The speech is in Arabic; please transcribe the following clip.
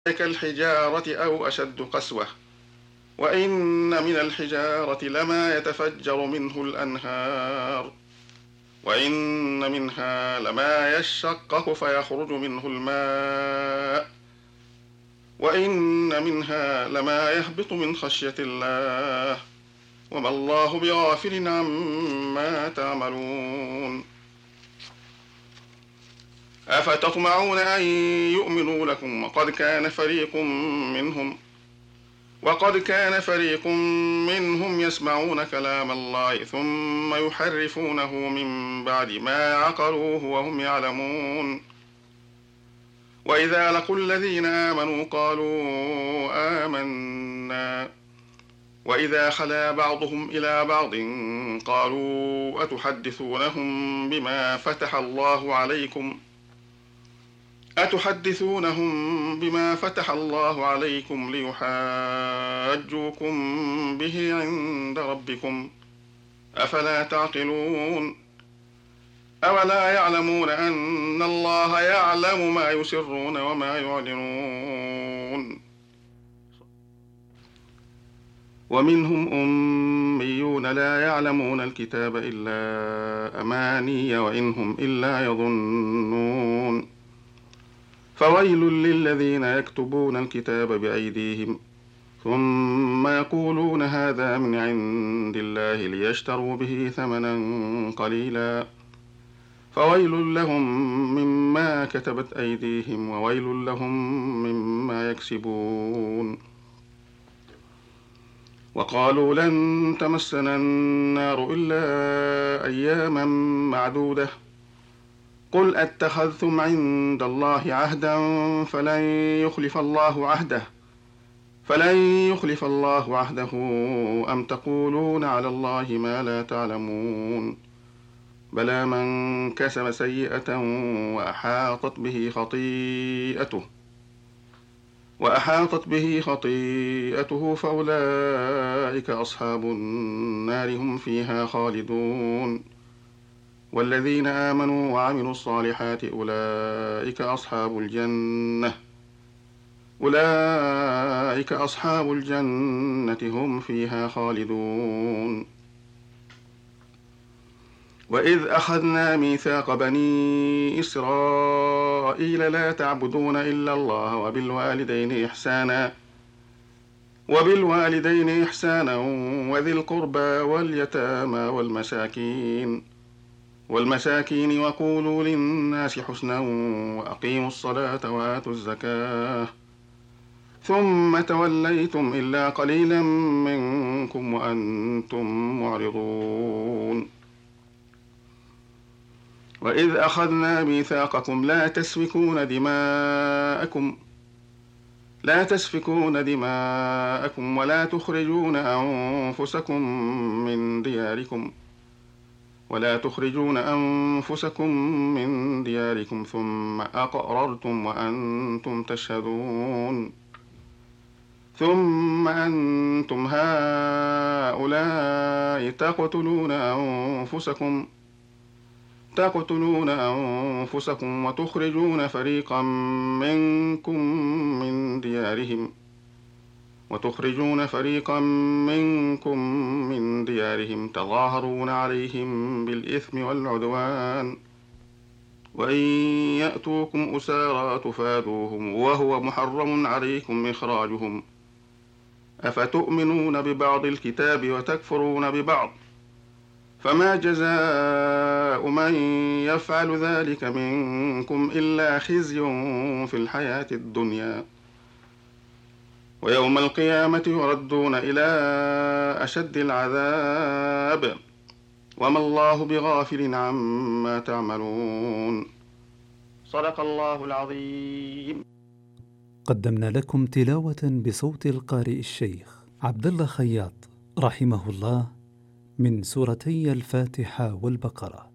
كالحجارة أو أشد قسوة. وإن من الحجارة لما يتفجر منه الأنهار، وإن منها لما يشقق فيخرج منه الماء، وإن منها لما يهبط من خشية الله، وما الله بغافل عما تعملون. أفتطمعون أن يؤمنوا لكم وقد كان فريق منهم يسمعون كلام الله ثم يحرفونه من بعد ما عقلوه وهم يعلمون. وإذا لقوا الذين آمنوا قالوا آمنا، وإذا خلا بعضهم إلى بعض قالوا أتحدثونهم بما فتح الله عليكم ليحاجوكم به عند ربكم، أفلا تعقلون؟ أولا يعلمون أن الله يعلم ما يسرون وما يعلنون. ومنهم أميون لا يعلمون الكتاب إلا أماني وإن هم إلا يظنون. فويل للذين يكتبون الكتاب بأيديهم ثم يقولون هذا من عند الله ليشتروا به ثمنا قليلا، فويل لهم مما كتبت أيديهم وويل لهم مما يكسبون. وقالوا لن تمسنا النار إلا أياما معدودة، قل أتخذتم عند الله عهدا فلن يخلف الله عهده أم تقولون على الله ما لا تعلمون. بلى من كسب سيئة وأحاطت به خطيئته فأولئك أصحاب النار هم فيها خالدون. والذين آمنوا وعملوا الصالحات أولئك أصحاب الجنة هم فيها خالدون. وإذ أخذنا ميثاق بني إسرائيل لا تعبدون إلا الله وبالوالدين إحسانا وذي القربى واليتامى والمساكين وقولوا للناس حسنا وأقيموا الصلاة وآتوا الزكاة ثم توليتم إلا قليلا منكم وأنتم معرضون. وإذ أخذنا ميثاقكم لا تسفكون دماءكم ولا تخرجون أنفسكم من دياركم ثم أقررتم وأنتم تشهدون. ثم أنتم هؤلاء تقتلون أنفسكم وتخرجون فريقا منكم من ديارهم تظاهرون عليهم بالإثم والعدوان، وإن يأتوكم أسارى تفادوهم وهو محرم عليكم إخراجهم، أفتؤمنون ببعض الكتاب وتكفرون ببعض، فما جزاء من يفعل ذلك منكم إلا خزي في الحياة الدنيا، ويوم القيامة يردون إلى أشد العذاب، وما الله بغافل عما تعملون. صدق الله العظيم. قدمنا لكم تلاوة بصوت القارئ الشيخ عبد الله خياط رحمه الله من سورتي الفاتحة والبقرة.